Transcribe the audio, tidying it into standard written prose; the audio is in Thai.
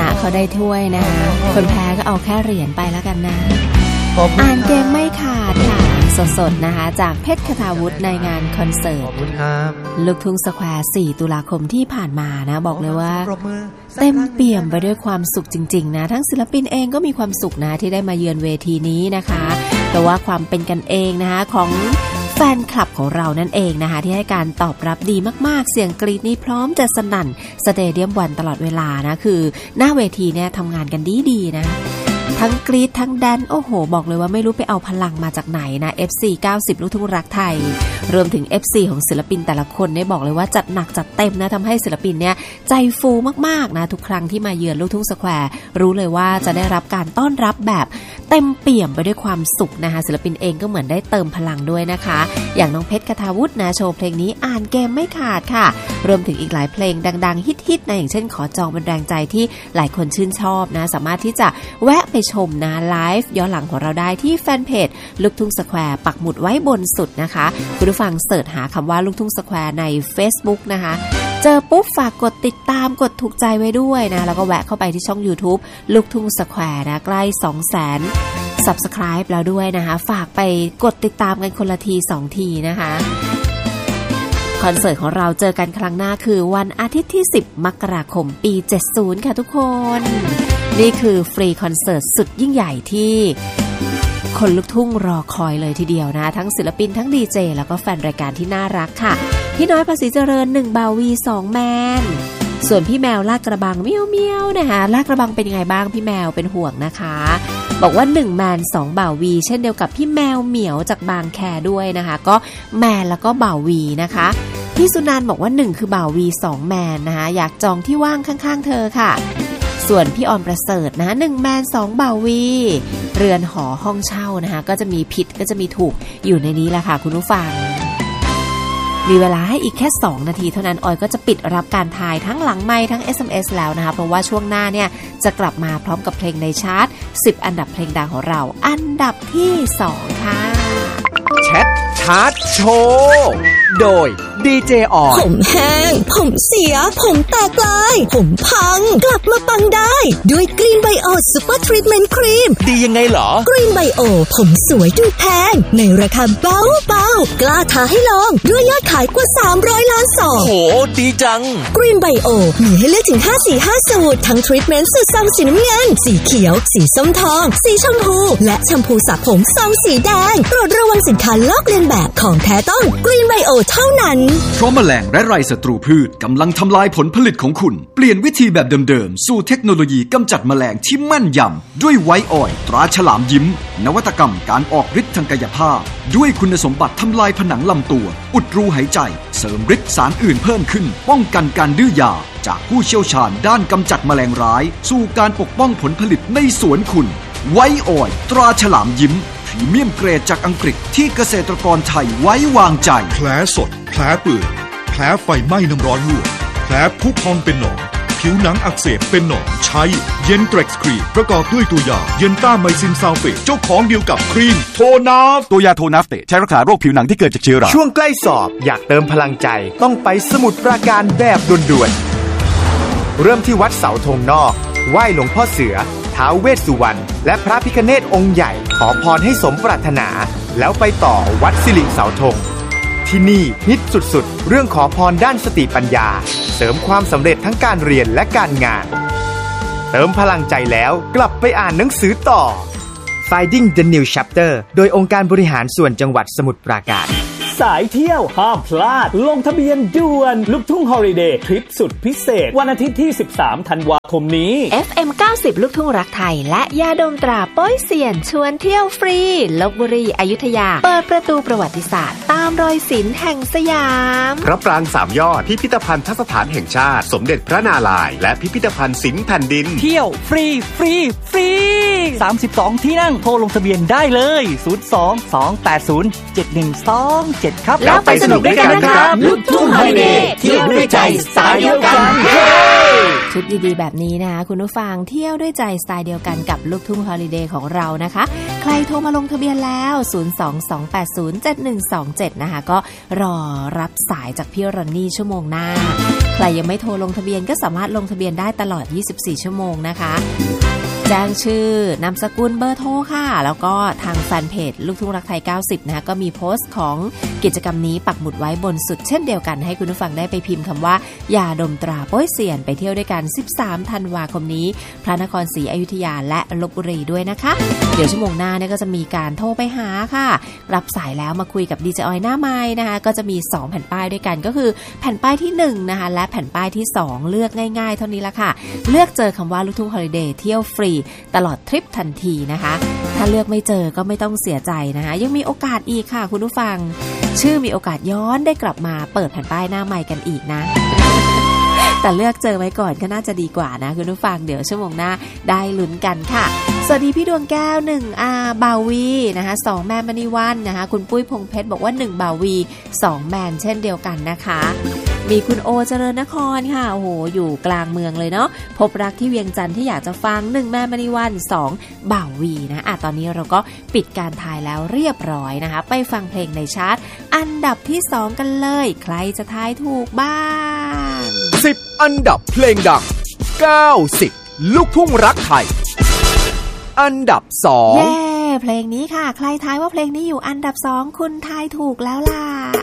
เขาได้ถ้วยนะคะคนแพ้ก็เอาแค่เหรียญไปแล้วกันนะอ่านเกมไม่ขาดค่ะสดๆนะคะจากเพชรคทาวุฒิในงานคอนเสิร์ตลูกทุ่งสแควร์4ตุลาคมที่ผ่านมานะบอกเลยว่าเต็มเปี่ยมไปด้วยความสุขจริงๆนะทั้งศิลปินเองก็มีความสุขนะที่ได้มาเยือนเวทีนี้นะคะแต่ว่าความเป็นกันเองนะคะของแฟนคลับของเรานั่นเองนะคะที่ให้การตอบรับดีมากๆเสียงกรี๊ดนี่พร้อมจะสนั่นสเตเดียมวันตลอดเวลานะคือหน้าเวทีเนี่ยทำงานกันดีๆนะทั้งกรี๊ดทั้งแดนโอ้โหบอกเลยว่าไม่รู้ไปเอาพลังมาจากไหนนะ FC 90ลูกทุ่งรักไทยรวมถึง FC ของศิลปินแต่ละคนเนี่ยบอกเลยว่าจัดหนักจัดเต็มนะทำให้ศิลปินเนี่ยใจฟูมากๆนะทุกครั้งที่มาเยือนลูกทุ่งสแควร์รู้เลยว่าจะได้รับการต้อนรับแบบเต็มเปี่ยมไปด้วยความสุขนะคะศิลปินเองก็เหมือนได้เติมพลังด้วยนะคะอย่างน้องเพชรคทาวุฒินะโชว์เพลงนี้อ่านเกมไม่ขาดค่ะรวมถึงอีกหลายเพลงดังๆฮิตๆนะอย่างเช่นขอจองเป็นแรงใจที่หลายคนชื่นชอบนะสามารถที่จะแวะไปชมนะไลฟ์ย้อนหลังของเราได้ที่แฟนเพจลูกทุ่งสแควร์ปักหมุดไว้บนสุดนะคะคุณผู้ฟังเสิร์ชหาคำว่าลูกทุ่งสแควร์ใน Facebook นะคะเจอปุ๊บฝากกดติดตามกดถูกใจไว้ด้วยนะแล้วก็แวะเข้าไปที่ช่อง YouTube ลูกทุ่งสแควร์นะใกล้ 200,000 Subscribe แล้วด้วยนะคะฝากไปกดติดตามกันคนละที2ทีนะคะคอนเสิร์ตของเราเจอกันครั้งหน้าคือวันอาทิตย์ที่10มกราคมปี70ค่ะทุกคนนี่คือฟรีคอนเสิร์ตสุดยิ่งใหญ่ที่คนลูกทุ่งรอคอยเลยทีเดียวนะทั้งศิลปินทั้งดีเจแล้วก็แฟนรายการที่น่ารักค่ะพี่น้อยภาษีเจริญ1บ่าววี2แมนส่วนพี่แมวลาดกระบังเมียวเมียวนะคะลาดกระบังเป็นยังไงบ้างพี่แมวเป็นห่วงนะคะบอกว่า1แมน2บ่าววีเช่นเดียวกับพี่แมวเหมียวจากบางแคด้วยนะคะก็แมนแล้วก็บ่าววีนะคะพี่สุนันท์บอกว่า1คือบ่าววี2แมนนะคะอยากจองที่ว่างข้างๆเธอค่ะส่วนพี่ออนประเสริฐนะ1แมน2บ่าววีเรือนหอห้องเช่านะคะก็จะมีผิดก็จะมีถูกอยู่ในนี้แหละค่ะคุณผู้ฟังมีเวลาให้อีกแค่2นาทีเท่านั้นออยก็จะปิดรับการทายทั้งหลังไมค์ทั้ง SMS แล้วนะคะเพราะว่าช่วงหน้าเนี่ยจะกลับมาพร้อมกับเพลงในชาร์ต10อันดับเพลงดังของเราอันดับที่2ค่ะแชทชาร์ตโชว์โดยดีเจออนผมแห้งผมเสียผมแตกลายผมพังกลับมาปังได้ด้วยกรีนไบโอซูเปอร์ทรีทเมนต์ครีมดียังไงเหรอกรีนไบโอผมสวยดูแพงในราคาเบาๆกล้าท้าให้ลองด้วยยอดขายกว่า300ล้านซองโหดีจังกรีนไบโอมีให้เลือกถึง5-4-5 สูตรทั้งทรีทเมนต์สูตรซองสีน้ำเงินสีเขียวสีส้มทองสีชมพูและแชมพูสระผมซองสีแดงโปรดระวังสินค้าลอกเลียนแบบของแท้ต้องกรีนไบโอเท่านั้นเพราะแมลงและไรศัตรูพืชกำลังทำลายผลผลิตของคุณเปลี่ยนวิธีแบบเดิมๆสู่เทคโนโลยีกำจัดแมลงที่แม่นยำด้วยไวท์ออยล์ตราฉลามยิ้มนวัตกรรมการออกฤทธิ์ทางกายภาพด้วยคุณสมบัติทำลายผนังลำตัวอุดรูหายใจเสริมฤทธิ์สารอื่นเพิ่มขึ้นป้องกันการดื้อยาจากผู้เชี่ยวชาญด้านกำจัดแมลงร้ายสู่การปกป้องผลผลิตในสวนคุณไวท์ออยล์ตราฉลามยิ้มพรีเมียมเกรดจากอังกฤษที่เกษตรกรไทยไว้วางใจแผลสดแผลเปื่อยแผลไฟไหม้น้ำร้อนลวกแผลพุพองเป็นหนองผิวหนังอักเสบเป็นหนองใช้เย็นเทร็กซ์ครีมประกอบด้วยตัวยาเย็นต้าไมซินซัลเฟตเจ้าของเดียวกับครีมโทนาฟตัวยาโทนาฟเตใช้รักษาโรคผิวหนังที่เกิดจากเชื้อราช่วงใกล้สอบอยากเติมพลังใจต้องไปสมุทรปราการแบบด่วนๆเริ่มที่วัดเสาธงนอกไหว้หลวงพ่อเสือท้าวเวสสุวรรณและพระพิฆเนศองค์ใหญ่ขอพรให้สมปรารถนาแล้วไปต่อวัดสิริเสาธงที่นี่ฮิตสุดๆเรื่องขอพรด้านสติปัญญาเสริมความสำเร็จทั้งการเรียนและการงานเติมพลังใจแล้วกลับไปอ่านหนังสือต่อ Finding the New Chapter โดยองค์การบริหารส่วนจังหวัดสมุทรปราการสายเที่ยวห้ามพลาดลงทะเบียนด่วนลูกทุ่งฮอลิเดย์ทริปสุดพิเศษวันอาทิตย์ที่13ธันวาคมนี้ FM 90ลูกทุ่งรักไทยและยาดมตราโป้ยเซียนชวนเที่ยวฟรีลพบุรีอยุธยาเปิดประตูประวัติศาสตร์ตามรอยศิลป์แห่งสยามพระปราง3ยอดพิพิธภัณฑ์สถานแห่งชาติสมเด็จพระนารายณ์และพิพิธภัณฑ์ศิลป์แผ่นดินเที่ยวฟรี32ที่นั่งโทรลงทะเบียนได้เลย02-280-7127ครับแล้วไปสนุกด้วยกันนะครับลูกทุ่งฮอลิเดย์เที่ยวด้วยใจสายเดียวกันทริปดีๆแบบนี้นะคะคุณผู้ฟังเที่ยวด้วยใจสไตล์เดียวกันกับลูกทุ่งฮอลิเดย์ของเรานะคะใครโทรมาลงทะเบียนแล้ว022807127นะคะก็รอรับสายจากพี่รอนนี่ชั่วโมงหน้าใครยังไม่โทรลงทะเบียนก็สามารถลงทะเบียนได้ตลอด24ชั่วโมงนะคะแจ้งชื่อนามสกุลเบอร์โทรค่ะแล้วก็ทางแฟนเพจลูกทุ่งรักไทย90นะคะก็มีโพสต์ของกิจกรรมนี้ปักหมุดไว้บนสุดเช่นเดียวกันให้คุณผู้ฟังได้ไปพิมพ์คำว่ายาดมตราโป้ยเซียนไปเที่ยวด้วยกัน13ธันวาคมนี้พระนครศรีอยุธยาและลพบุรีด้วยนะคะเดี๋ยวชั่วโมงหน้าเนี่ยก็จะมีการโทรไปหาค่ะรับสายแล้วมาคุยกับดีเจออยหน้าไม้นะคะก็จะมี2แผ่นป้ายด้วยกันก็คือแผ่นป้ายที่1นะคะและแผ่นป้ายที่2เลือกง่ายๆเท่านี้ละค่ะเลือกเจอคำว่าลูกทุ่งฮอลิเดย์เที่ยวฟรีตลอดทริปทันทีนะคะถ้าเลือกไม่เจอก็ไม่ต้องเสียใจนะคะยังมีโอกาสอีกค่ะคุณผู้ฟังชื่อมีโอกาสย้อนได้กลับมาเปิดแผ่นป้ายหน้าใหม่กันอีกนะแต่เลือกเจอไว้ก่อนก็น่าจะดีกว่านะคุณผู้ฟังเดี๋ยวชั่วโมงหน้าได้ลุ้นกันค่ะสวัสดีพี่ดวงแก้ว1บ่าววีนะคะ2แมนมณีวันนะคะคุณปุ้ยพงเพชรบอกว่า1บ่าววี2แมนเช่นเดียวกันนะคะมีคุณโอเจริญนครค่ะโอ้โหอยู่กลางเมืองเลยเนาะพบรักที่เวียงจันทร์ที่อยากจะฟัง1แม่มณีวัน2บ่าววีนะตอนนี้เราก็ปิดการทายแล้วเรียบร้อยนะคะไปฟังเพลงในชาร์ตอันดับที่2กันเลยใครจะทายถูกบ้าง 10อันดับเพลงดัง90ลูกทุ่งรักไทยอันดับ2 เย้เพลงนี้ค่ะใครทายว่าเพลงนี้อยู่อันดับ2คุณทายถูกแล้วล่ะ